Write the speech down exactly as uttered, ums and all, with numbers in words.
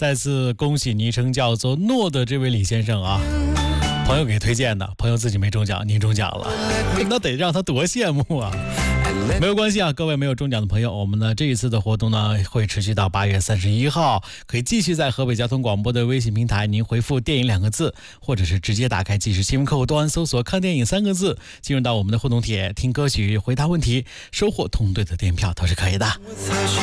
再次恭喜昵称叫做诺的这位李先生啊，朋友给推荐的，朋友自己没中奖，您中奖了，那得让他多羡慕啊！没有关系啊，各位没有中奖的朋友，我们呢这一次的活动呢会持续到八月三十一号，可以继续在河北交通广播的微信平台，您回复电影两个字，或者是直接打开即时新闻客户端搜索看电影三个字，进入到我们的互动帖，听歌曲，回答问题，收获通兑的电票都是可以的。